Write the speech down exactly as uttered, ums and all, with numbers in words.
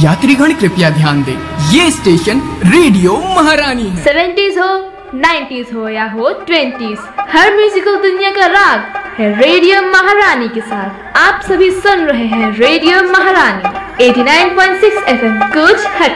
यात्रीगण कृपया ध्यान दें, ये स्टेशन रेडियो महारानी है। सेवेंटीज हो, नाइन्टीज हो या हो ट्वेंटीज, हर म्यूजिकल दुनिया का राग है रेडियो महारानी के साथ। आप सभी सुन रहे हैं रेडियो महारानी eighty nine point six F M कुछ हट